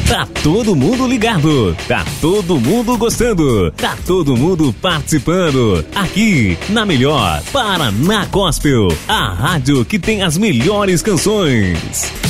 Tá todo mundo ligado, tá todo mundo gostando, tá todo mundo participando. Aqui, na melhor Paraná Gospel, a rádio que tem as melhores canções.